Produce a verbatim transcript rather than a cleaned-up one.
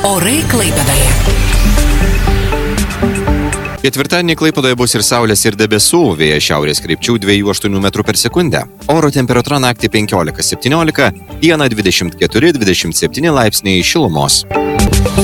Orai Klaipėdoje. Ketvirtadienį Klaipėdoje bus ir saulės, ir debesų, vėjas šiaurės krypčių dviejų aštuonių metrų per sekundę. Oro temperatūra naktį penkiolika septyniolika, dieną dvidešimt keturi dvidešimt septyni laipsniai šilumos.